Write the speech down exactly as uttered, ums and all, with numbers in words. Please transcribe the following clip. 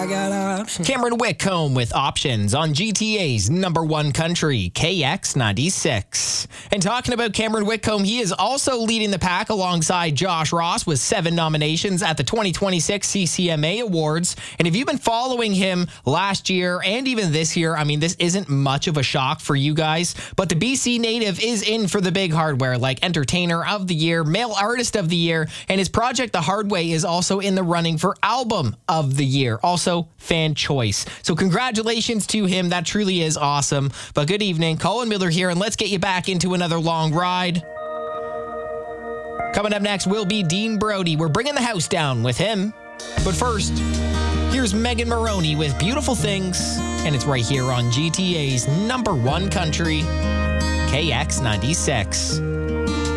I got options. Cameron Whitcomb with Options on G T A's number one country, K X ninety-six. And talking about Cameron Whitcomb, he is also leading the pack alongside Josh Ross with seven nominations at the twenty twenty-six C C M A Awards. And if you've been following him last year and even this year, I mean, this isn't much of a shock for you guys, but the B C native is in for the big hardware, like Entertainer of the Year, Male Artist of the Year, and his project The Hard Way is also in the running for Album of the Year, also fan choice. So congratulations to him. That truly is awesome. But good evening, Colin Miller here, and let's get you back into another long ride. Coming up next will be Dean Brody. We're bringing the house down with him. But first, here's Megan Maroney with Beautiful Things, and it's right here on G T A's number one country, K X ninety-six.